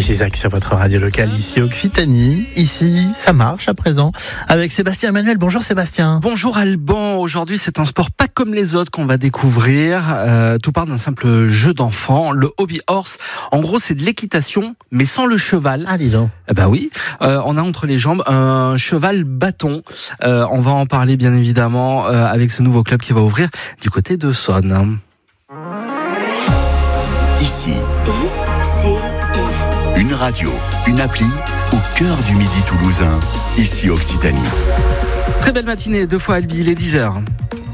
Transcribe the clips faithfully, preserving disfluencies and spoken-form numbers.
C'est Isaac sur votre radio locale, ici Occitanie. Ici, ça marche à présent. Avec Sébastien Emmanuel. Bonjour Sébastien. Bonjour Alban. Aujourd'hui, c'est un sport pas comme les autres qu'on va découvrir. Euh, tout part d'un simple jeu d'enfant, le hobby horse. En gros, c'est de l'équitation, mais sans le cheval. Ah, dis donc. Eh ben oui. Euh, on a entre les jambes un cheval bâton. Euh, on va en parler bien évidemment euh, avec ce nouveau club qui va ouvrir du côté de Sonne. Ici. I, C, I. Une radio, une appli au cœur du Midi toulousain. Ici Occitanie. Très belle matinée, deux fois Albi, il est dix heures.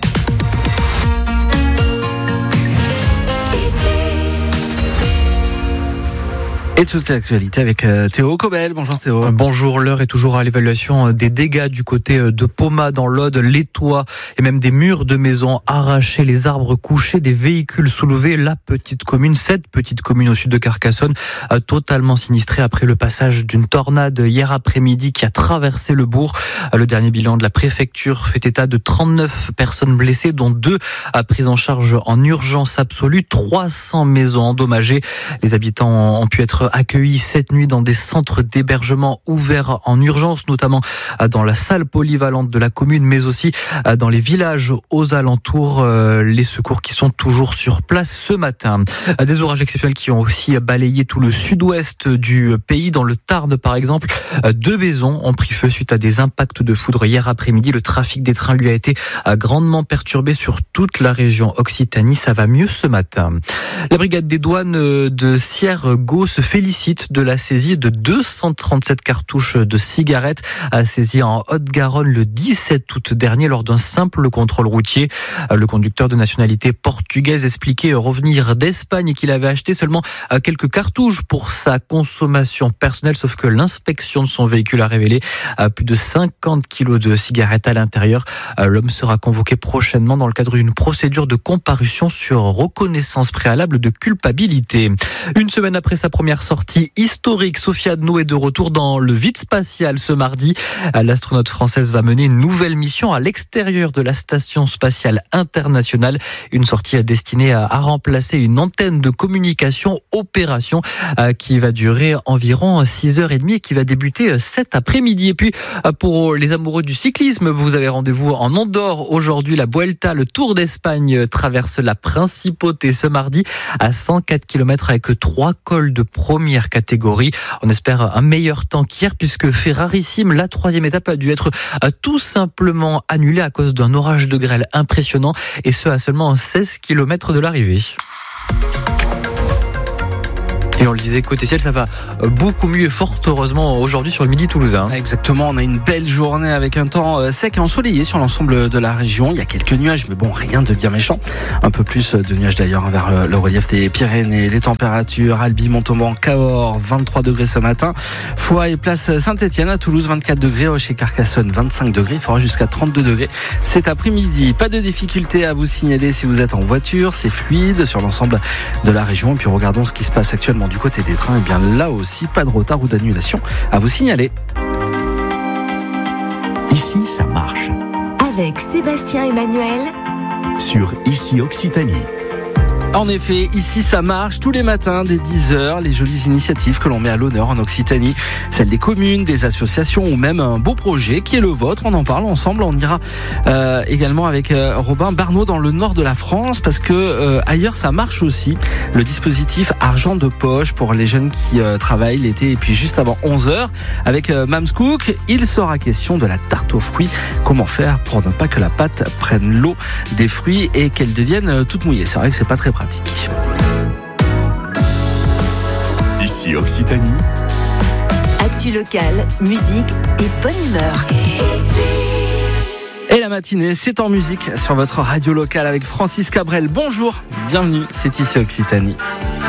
Et toute l'actualité avec Théo Cobel. Bonjour Théo. Bonjour, l'heure est toujours à l'évaluation des dégâts du côté de Poma dans l'Aude, les toits et même des murs de maisons arrachés, les arbres couchés, des véhicules soulevés. La petite commune, cette petite commune au sud de Carcassonne, totalement sinistrée après le passage d'une tornade hier après-midi qui a traversé le bourg. Le dernier bilan de la préfecture fait état de trente-neuf personnes blessées, dont deux prises en charge en urgence absolue, trois cents maisons endommagées. Les habitants ont pu être accueillis cette nuit dans des centres d'hébergement ouverts en urgence, notamment dans la salle polyvalente de la commune, mais aussi dans les villages aux alentours. Les secours qui sont toujours sur place ce matin. Des orages exceptionnels qui ont aussi balayé tout le sud-ouest du pays. Dans le Tarn, par exemple, deux maisons ont pris feu suite à des impacts de foudre hier après-midi. Le trafic des trains lui a été grandement perturbé sur toute la région Occitanie. Ça va mieux ce matin. La brigade des douanes de Sierre-Gau se félicite de la saisie de deux cent trente-sept cartouches de cigarettes saisies en Haute-Garonne le dix-sept août dernier lors d'un simple contrôle routier. Le conducteur de nationalité portugaise expliquait revenir d'Espagne et qu'il avait acheté seulement quelques cartouches pour sa consommation personnelle, sauf que l'inspection de son véhicule a révélé plus de cinquante kilos de cigarettes à l'intérieur. L'homme sera convoqué prochainement dans le cadre d'une procédure de comparution sur reconnaissance préalable de culpabilité. Une semaine après sa première sortie historique, Sophie Adno est de retour dans le vide spatial ce mardi. L'astronaute française va mener une nouvelle mission à l'extérieur de la station spatiale internationale. Une sortie destinée à remplacer une antenne de communication opération qui va durer environ six heures trente et qui va débuter cet après-midi. Et puis, pour les amoureux du cyclisme, vous avez rendez-vous en Andorre aujourd'hui. La Vuelta, le Tour d'Espagne, traverse la Principauté ce mardi à cent quatre kilomètres avec trois cols de première catégorie. On espère un meilleur temps qu'hier puisque Ferrarissime, la troisième étape, a dû être tout simplement annulée à cause d'un orage de grêle impressionnant et ce à seulement seize kilomètres de l'arrivée. Et on le disait, côté ciel, ça va beaucoup mieux, fort heureusement, aujourd'hui sur le Midi toulousain. Exactement, on a une belle journée avec un temps sec et ensoleillé sur l'ensemble de la région. Il y a quelques nuages, mais bon, rien de bien méchant. Un peu plus de nuages d'ailleurs vers le relief des Pyrénées. Les températures, Albi, Montauban, Cahors, vingt-trois degrés ce matin. Foix et place Saint-Étienne à Toulouse, vingt-quatre degrés. Chez Carcassonne, vingt-cinq degrés. Il fera jusqu'à trente-deux degrés cet après-midi. Pas de difficulté à vous signaler si vous êtes en voiture. C'est fluide sur l'ensemble de la région. Et puis regardons ce qui se passe actuellement du côté des trains, et bien là aussi, pas de retard ou d'annulation à vous signaler. Ici, ça marche. Avec Sébastien Emmanuel sur Ici Occitanie. En effet, ici ça marche tous les matins dès dix heures, les jolies initiatives que l'on met à l'honneur en Occitanie, celles des communes, des associations ou même un beau projet qui est le vôtre. On en parle ensemble, on ira euh, également avec euh, Robin Barnaud dans le nord de la France parce que euh, ailleurs ça marche aussi. Le dispositif argent de poche pour les jeunes qui euh, travaillent l'été et puis juste avant onze heures avec euh, Mams Cook, il sera question de la tarte aux fruits. Comment faire pour ne pas que la pâte prenne l'eau des fruits et qu'elle devienne euh, toute mouillée. C'est vrai que c'est pas très pratique. Ici Occitanie. Actu locale, musique et bonne humeur. Et la matinée, c'est en musique sur votre radio locale avec Francis Cabrel. Bonjour, bienvenue, c'est Ici Occitanie.